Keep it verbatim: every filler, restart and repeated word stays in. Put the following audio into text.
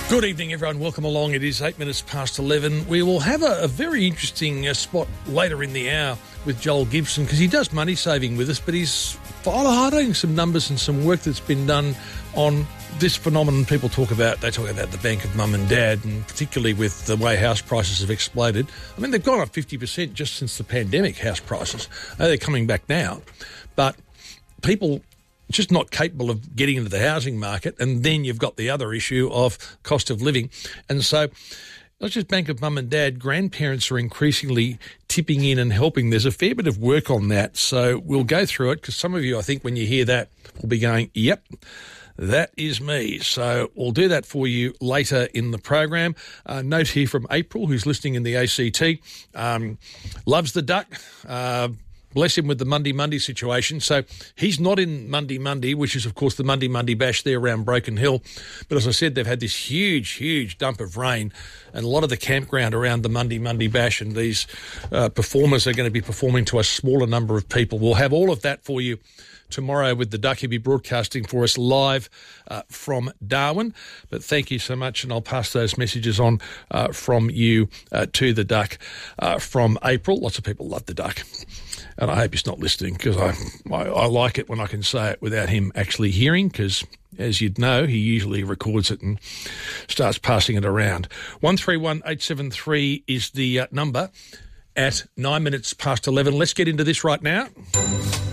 Good evening, everyone. Welcome along. It is eight minutes past eleven. We will have a, a very interesting uh, spot later in the hour with Joel Gibson because he does money saving with us, but he's highlighting some numbers and some work that's been done on this phenomenon people talk about. They talk about the bank of mum and dad, and particularly with the way house prices have exploded. I mean, they've gone up fifty percent just since the pandemic, house prices. Uh, they're coming back now. But people just not capable of getting into the housing market, and then you've got the other issue of cost of living. And so not just bank of mum and dad, grandparents are increasingly tipping in and helping. There's a fair bit of work on that, so we'll go through it because some of you, I think, when you hear that, will be going, yep, that is me. So we'll do that for you later in the program. Uh, note here from April, who's listening in the A C T, um, loves the duck. Uh, Bless him with the Monday Monday situation. So he's not in Monday Monday, which is, of course, the Monday Monday bash there around Broken Hill. But as I said, they've had this huge, huge dump of rain, and a lot of the campground around the Monday Monday bash, and these uh, performers are going to be performing to a smaller number of people. We'll have all of that for you tomorrow with the Duck. He'll be broadcasting for us live uh, from Darwin. But thank you so much, and I'll pass those messages on uh, from you uh, to the Duck uh, from April. Lots of people love the Duck. And I hope he's not listening because I, I, I like it when I can say it without him actually hearing because, as you'd know, he usually records it and starts passing it around. one three one eight seven three is the uh, number at nine minutes past eleven. Let's get into this right now.